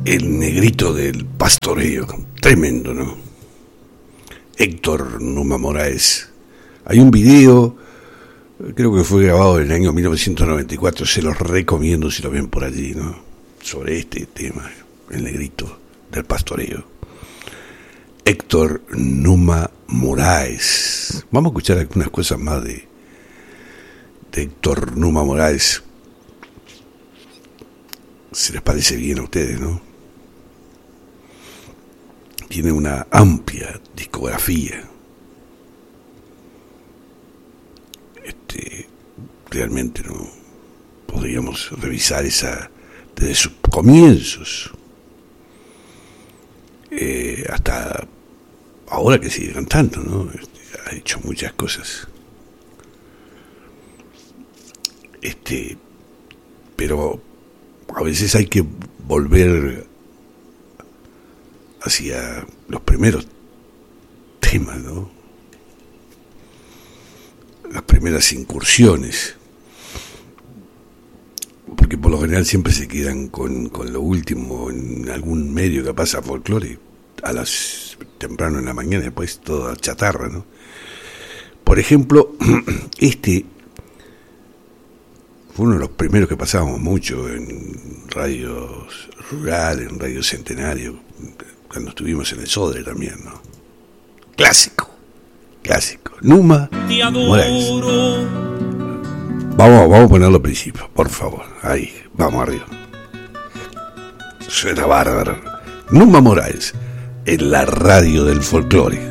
El negrito del pastoreo, tremendo, ¿no? Héctor Numa Moraes. Hay un video, creo que fue grabado en el año 1994, se los recomiendo si lo ven por allí, ¿no? Sobre este tema, el negrito del pastoreo. Héctor Numa Moraes. Vamos a escuchar algunas cosas más de Héctor Numa Moraes. Si les parece bien a ustedes, ¿no? Tiene una amplia discografía. Realmente no podríamos revisar esa desde sus comienzos hasta ahora que sigue cantando, ¿no? Ha hecho muchas cosas. Pero a veces hay que volver hacia los primeros temas, ¿no? Las primeras incursiones, porque por lo general siempre se quedan con lo último en algún medio que pasa folclore temprano en la mañana, después toda chatarra, ¿no? Por ejemplo, fue uno de los primeros que pasábamos mucho en radios rurales, en Radio Centenario, cuando estuvimos en el Sodre también, ¿no? Clásico, Numa Moraes. Vamos a ponerlo al principio, por favor. Ahí, vamos arriba. Suena bárbaro. Numa Moraes, en la radio del folclore.